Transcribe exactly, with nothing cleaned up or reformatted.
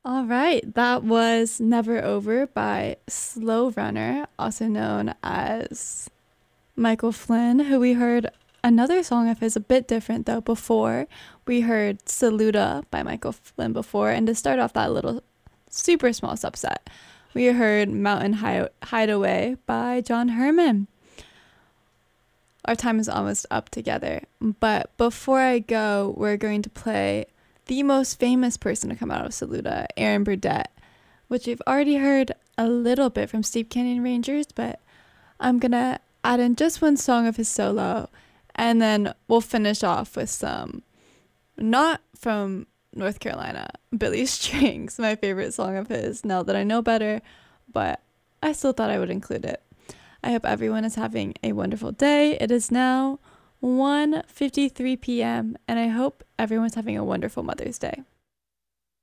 All right, that was Never Over by Slow Runner, also known as Michael Flynn, who we heard another song of his, a bit different though, before. We heard Saluda by Michael Flynn before, and to start off that little super small subset, we heard Mountain Hi- Hideaway by John Herman. Our time is almost up together, but before I go, we're going to play the most famous person to come out of Saluda, Aaron Burdett, which we've already heard a little bit from Steep Canyon Rangers, but I'm gonna add in just one song of his solo, and then we'll finish off with some, not from North Carolina, Billy Strings, my favorite song of his, now that I know better, but I still thought I would include it. I hope everyone is having a wonderful day. It is now one fifty-three p.m. and I hope everyone's having a wonderful Mother's Day.